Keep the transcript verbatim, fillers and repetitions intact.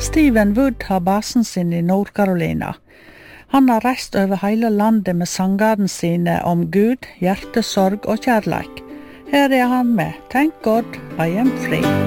Stephen Wood har basen sin i Nord-Carolina. Han har reist over hele landet med sangene sine om Gud, hjertesorg og kjærleik. Her er han med Thank God I am free.